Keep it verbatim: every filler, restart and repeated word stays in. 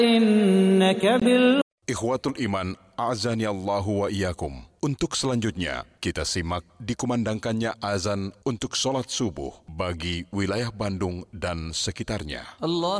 إنك بال Ikhwatul Iman, a'azani Allahu wa iyyakum. Untuk selanjutnya, kita simak dikumandangkannya azan untuk sholat subuh bagi wilayah Bandung dan sekitarnya. الله